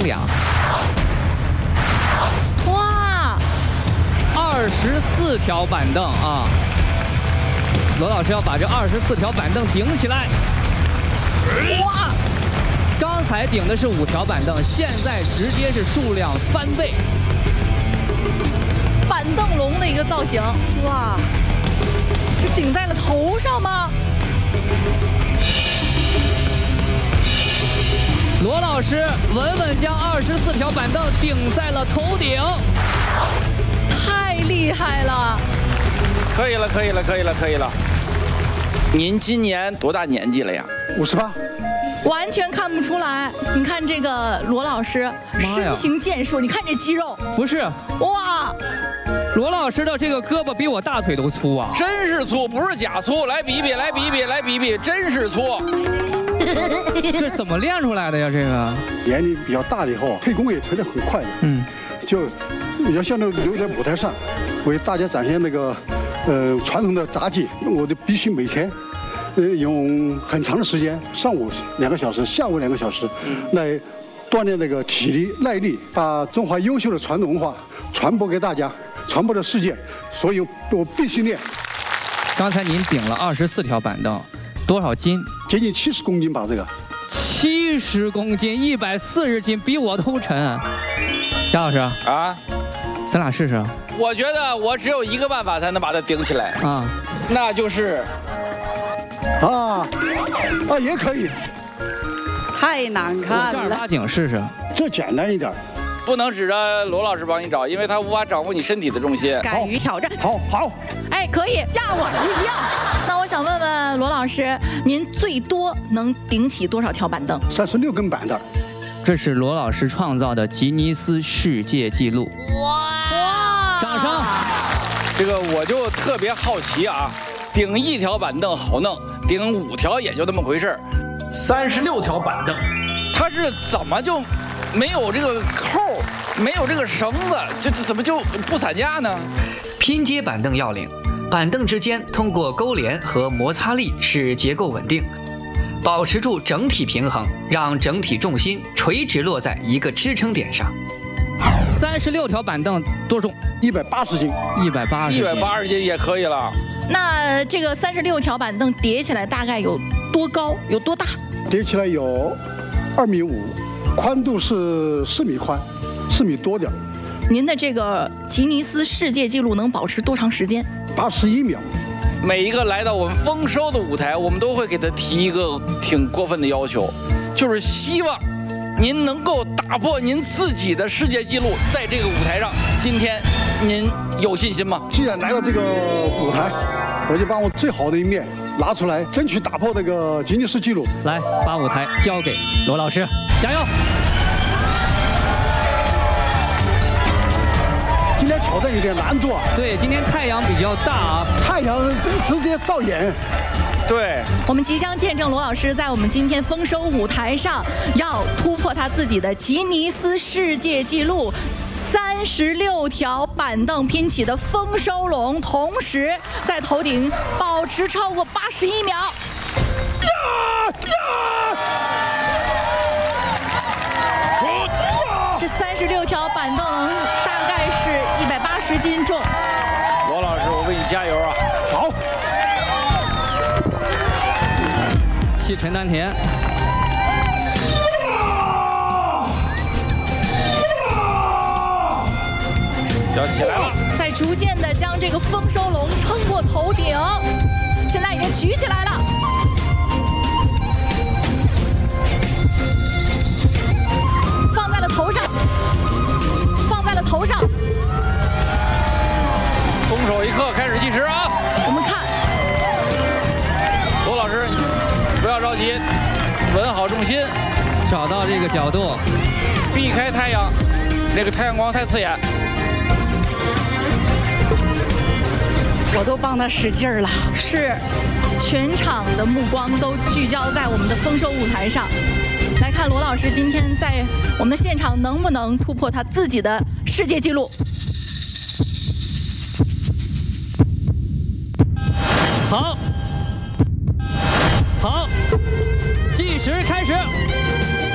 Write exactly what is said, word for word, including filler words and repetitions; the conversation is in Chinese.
两。哇，二十四条板凳啊！罗老师要把这二十四条板凳顶起来。哇！刚才顶的是五条板凳，现在直接是数量翻倍。 板凳龙的一个造型，哇！这顶在了头上吗？ 罗老师稳稳将二十四条板凳顶在了头顶， 太厉害了！ 可以了，可以了，可以了，可以了。您今年多大年纪了呀？ 五十八。 完全看不出来。你看这个罗老师身形健硕，你看这肌肉。 不是， 哇！ 罗老师的这个胳膊比我大腿都粗啊！ 真是粗，不是假粗。来比比，来比比，来比比，真是粗。 这怎么练出来的呀？这个年龄比较大了以后，推功也推得很快的。嗯，就要像那个留在舞台上，为大家展现那个呃传统的杂技，我就必须每天呃用很长的时间，上午两个小时，下午两个小时，来锻炼那个体力耐力，把中华优秀的传统文化传播给大家，传播到世界。所以我必须练。 刚才您顶了二十四条板凳，多少斤？ 接近七十公斤吧，这个。 七十公斤，一百四十斤，比我都沉。贾老师啊， 咱俩试试。 我觉得我只有一个办法才能把它顶起来啊，那就是啊啊也可以。 太难看了。 我正儿八经试试， 这简单一点。 不能指着罗老师帮你找，因为他无法掌握你身体的重心。 敢于挑战。 好，好。 哎，可以，像我一样。那我想问问罗老师，您最多能顶起多少条板凳？ 三十六根板凳。 这是罗老师创造的吉尼斯世界纪录。哇！掌声！ 这个我就特别好奇啊，顶一条板凳好弄，顶五条也就那么回事儿。 三十六条板凳， 他是怎么就没有这个扣，没有这个绳子，这这怎么就不散架呢？ 拼接板凳要领，板凳之间通过勾连和摩擦力使结构稳定，保持住整体平衡，让整体重心垂直落在一个支撑点上。 三十六条板凳多重？ 一百八十斤。 一百八十。 一百八十斤也可以了。 那这个三十六条板凳叠起来大概有多高？有多大？ 叠起来有二米五，宽度是四米宽，四米多点。 您的这个吉尼斯世界纪录能保持多长时间？ 八十一秒。 每一个来到我们丰收的舞台，我们都会给他提一个挺过分的要求，就是希望您能够打破您自己的世界纪录，在这个舞台上。今天您有信心吗？ 既然来到这个舞台，我就把我最好的一面拿出来，争取打破这个吉尼斯纪录。 来，把舞台交给罗老师，加油！ 今天挑战有点难度啊。 对，今天太阳比较大啊， 太阳直接照眼。 对， 我们即将见证罗老师在我们今天丰收舞台上要突破他自己的吉尼斯世界纪录，三十六条板凳拼起的丰收龙，同时在头顶保持超过八十一秒。呀呀！这三十六条板凳大概是一百八十斤重。 罗老师，我为你加油啊！ 好。 气沉丹田。 要起来了， 在逐渐的将这个丰收龙撑过头顶，现在已经举起来了。放在了头上，放在了头上。 松手一刻，开始计时啊！ 我们看， 罗老师，不要着急，稳好重心， 找到这个角度， 避开太阳，那个太阳光太刺眼。 我都帮他使劲儿了，是，全场的目光都聚焦在我们的丰收舞台上，来看罗老师今天在我们的现场能不能突破他自己的世界纪录。 好，好，计时开始。